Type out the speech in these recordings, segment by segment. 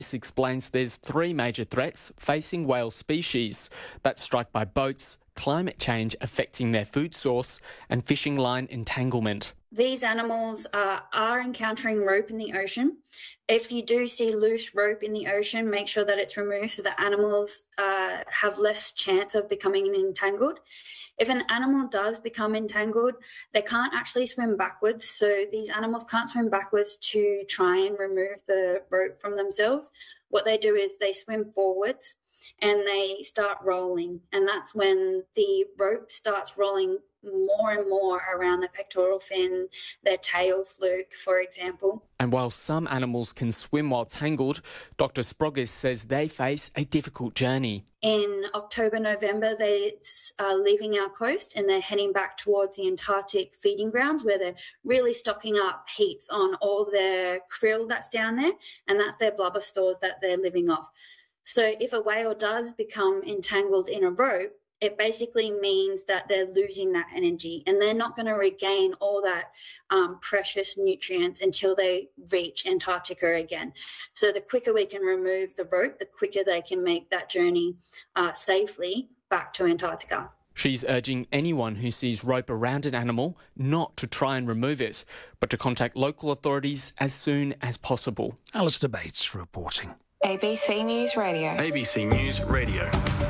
This explains there's three major threats facing whale species that strike by boats, climate change affecting their food source, and fishing line entanglement. These animals are encountering rope in the ocean. If you do see loose rope in the ocean, make sure that it's removed so that animals have less chance of becoming entangled. If an animal does become entangled, they can't actually swim backwards. So these animals can't swim backwards to try and remove the rope from themselves. What they do is they swim forwards and they start rolling. And that's when the rope starts rolling more and more around the pectoral fin, their tail fluke, for example. And while some animals can swim while tangled, Dr. Sprogis says they face a difficult journey. In October, November, they are leaving our coast and they're heading back towards the Antarctic feeding grounds where they're really stocking up heaps on all their krill that's down there, and that's their blubber stores that they're living off. So if a whale does become entangled in a rope, it basically means that they're losing that energy and they're not going to regain all that precious nutrients until they reach Antarctica again. So the quicker we can remove the rope, the quicker they can make that journey safely back to Antarctica. She's urging anyone who sees rope around an animal not to try and remove it, but to contact local authorities as soon as possible. Alistair Bates reporting. ABC News Radio. ABC News Radio.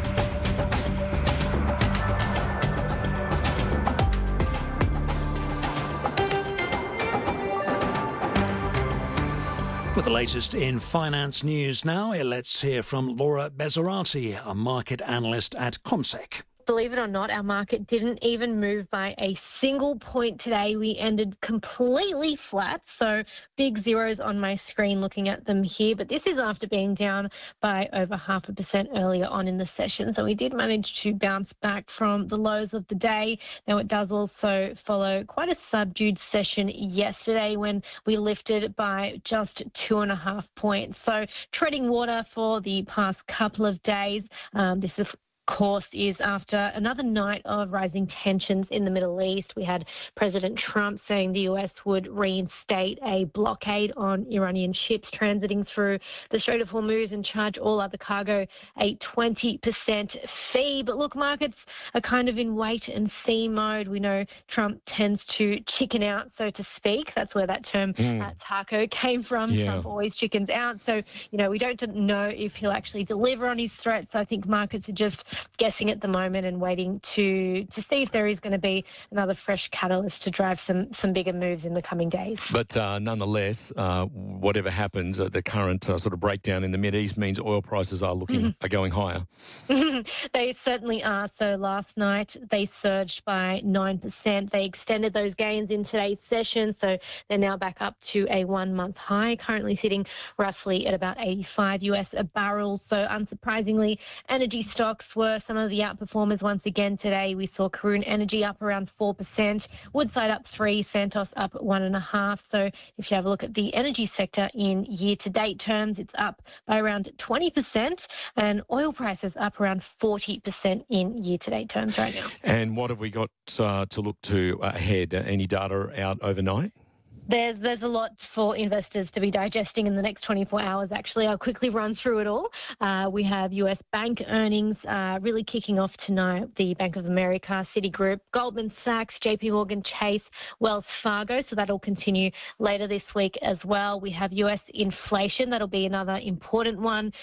With the latest in finance news now, let's hear from Laura Bezzarati, a market analyst at CommSec. Believe it or not, our market didn't even move by a single point today. We ended completely flat, so big zeros on my screen looking at them here. But this is after being down by over 0.5% earlier on in the session. So we did manage to bounce back from the lows of the day. Now, it does also follow quite a subdued session yesterday when we lifted by just 2.5 points. So treading water for the past couple of days. This is course is after another night of rising tensions in the Middle East. We had President Trump saying the US would reinstate a blockade on Iranian ships transiting through the Strait of Hormuz and charge all other cargo a 20% fee. But look, markets are kind of in wait and see mode. We know Trump tends to chicken out, so to speak. That's where that term taco came from. Yeah. Trump always chickens out. So, we don't know if he'll actually deliver on his threats. I think markets are just guessing at the moment and waiting to see if there is going to be another fresh catalyst to drive some bigger moves in the coming days. But nonetheless, whatever happens, the current sort of breakdown in the Mideast means oil prices are going higher. They certainly are. So last night they surged by 9%. They extended those gains in today's session, so they're now back up to a 1-month high, currently sitting roughly at about 85 US a barrel. So unsurprisingly, energy stocks were some of the outperformers once again today. We saw Karoon Energy up around 4%, Woodside up 3%, Santos up 1.5%. So if you have a look at the energy sector in year-to-date terms, it's up by around 20%, and oil prices up around 40% in year-to-date terms right now. And what have we got to look to ahead? Any data out overnight? There's a lot for investors to be digesting in the next 24 hours, actually. I'll quickly run through it all. We have US bank earnings really kicking off tonight. The Bank of America, Citigroup, Goldman Sachs, JP Morgan Chase, Wells Fargo. So that'll continue later this week as well. We have US inflation. That'll be another important one.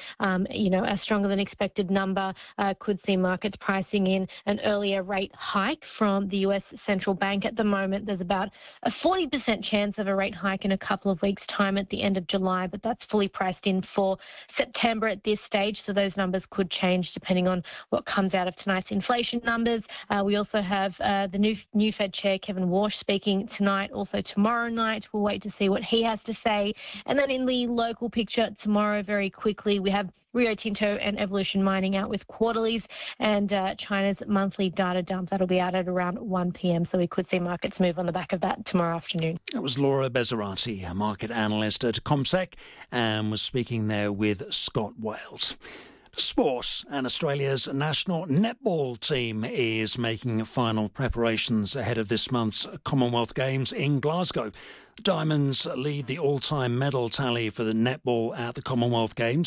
A stronger than expected number could see markets pricing in an earlier rate hike from the US Central Bank. At the moment, there's about a 40% chance of a rate hike in a couple of weeks' time at the end of July, but that's fully priced in for September at this stage, so those numbers could change depending on what comes out of tonight's inflation numbers. We also have the new Fed Chair, Kevin Warsh, speaking tonight, also tomorrow night. We'll wait to see what he has to say. And then in the local picture tomorrow, very quickly, we have Rio Tinto and Evolution Mining out with quarterlies, and China's monthly data dump. That'll be out at around 1 p.m, so we could see markets move on the back of that tomorrow afternoon. That was Laura Bezzarati, a market analyst at CommSec, and was speaking there with Scott Wales. Sport, and Australia's national netball team is making final preparations ahead of this month's Commonwealth Games in Glasgow. Diamonds lead the all-time medal tally for the netball at the Commonwealth Games.